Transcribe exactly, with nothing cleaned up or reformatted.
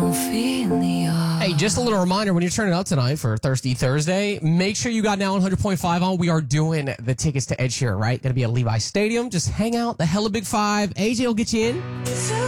feet in the yard. Hey, just a little reminder, when you're turning up tonight for Thirsty Thursday, make sure you got Now one hundred point five on. We are doing the tickets to Ed Sheeran, right? Going to be at Levi Stadium. Just hang out, the hella big five. A J will get you in.